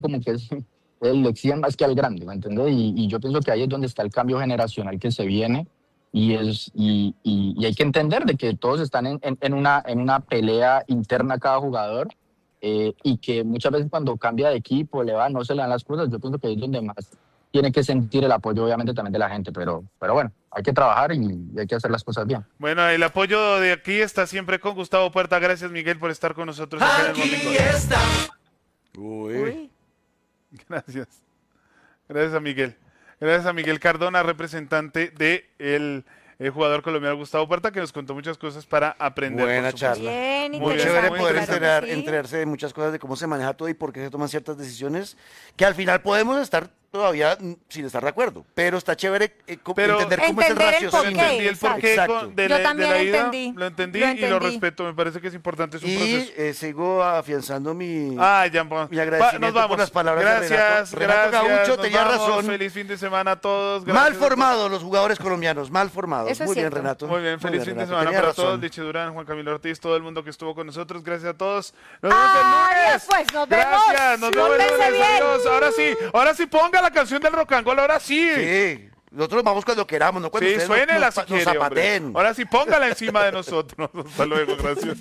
como que le exigen más que al grande, ¿me entiendes? Y yo pienso que ahí es donde está el cambio generacional que se viene y hay que entender de que todos están en una pelea interna cada jugador y que muchas veces cuando cambia de equipo, no se le dan las cosas, yo pienso que ahí es donde más tiene que sentir el apoyo obviamente también de la gente, pero bueno, hay que trabajar y hay que hacer las cosas bien. Bueno, el apoyo de aquí está siempre con Gustavo Puerta. Gracias, Miguel, por estar con nosotros Aquí en el Morning está. Uy. Gracias. Gracias a Miguel. Gracias a Miguel Cardona, representante del jugador colombiano Gustavo Puerta, que nos contó muchas cosas para aprender. Buena charla. Bien, Muy interesante, chévere poder claro que sí. enterarse de muchas cosas, de cómo se maneja todo y por qué se toman ciertas decisiones que al final podemos estar todavía sin estar de acuerdo, pero está chévere entender cómo es el Entender el raciocinio. porqué. Entendí el porqué Exacto. de Yo la también ida, entendí. lo entendí Lo y lo entendí. respeto. Me parece que es importante, es un Y proceso. sigo afianzando mi Nos agradecimiento vamos. por las palabras Gracias, de Renato. Renato gracias. Gaucho Nos tenía vamos. razón. Feliz fin de semana a todos. Mal Gracias. formados los jugadores colombianos, mal formados. Eso es Muy bien, cierto. Renato. Muy bien, feliz fin de Renato. semana Tenía para razón. todos. Liche Durán, Juan Camilo Ortiz, todo el mundo que estuvo con nosotros. Gracias a todos. Nos vemos el lunes. Pues nos vemos. Gracias, nos vemos el Pórtense lunes. bien. Adiós. Ahora sí, ponga la canción del rock and roll. Ahora sí. Sí, nosotros vamos cuando queramos, no cuando Sí, ustedes suénela si nos quiere, hombre. zapateen. Ahora sí, póngala encima de nosotros. Hasta luego, gracias.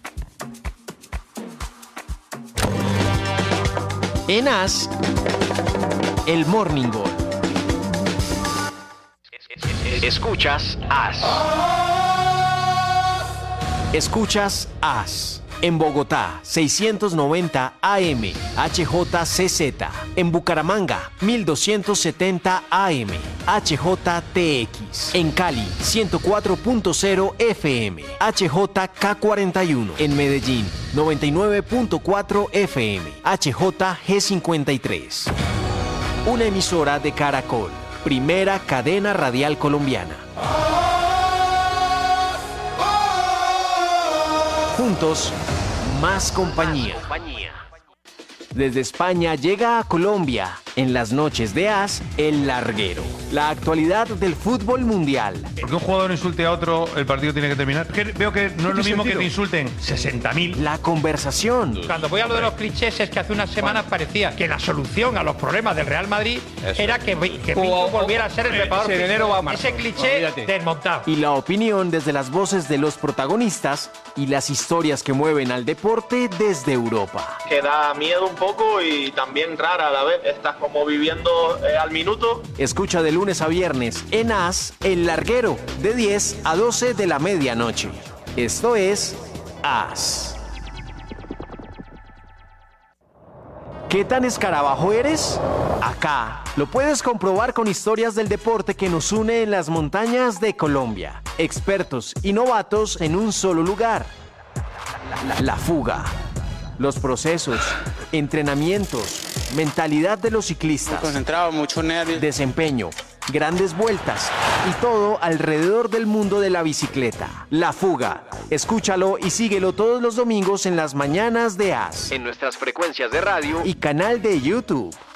En As, el Morning Ball. Escuchas As. Escuchas As. En Bogotá, 690 AM, HJCZ. En Bucaramanga, 1270 AM, HJTX. En Cali, 104.0 FM, HJK41. En Medellín, 99.4 FM, HJG53. Una emisora de Caracol, primera cadena radial colombiana. Juntos, más compañía. Desde España llega a Colombia, en las noches de As, El Larguero. La actualidad del fútbol mundial. Porque un jugador insulte a otro, el partido tiene que terminar. Veo que no es lo mismo que te insulten 60.000. La conversación. Cuando voy a lo de los clichés es que hace unas semanas parecía que la solución a los problemas del Real Madrid era que Pinto volviera a ser el preparador físico. Ese cliché desmontado. Y la opinión desde las voces de los protagonistas y las historias que mueven al deporte desde Europa. Que da miedo un poco y también rara a la vez. Estás como viviendo al minuto. Escucha de lunes a viernes en As, El Larguero, de 10 a 12 de la medianoche. Esto es As. ¿Qué tan escarabajo eres? Acá lo puedes comprobar con historias del deporte que nos une en las montañas de Colombia. Expertos y novatos en un solo lugar. La fuga. Los procesos, entrenamientos, mentalidad de los ciclistas, concentrado, mucho nervio, desempeño, grandes vueltas y todo alrededor del mundo de la bicicleta. La Fuga. Escúchalo y síguelo todos los domingos en las mañanas de As, en nuestras frecuencias de radio y canal de YouTube.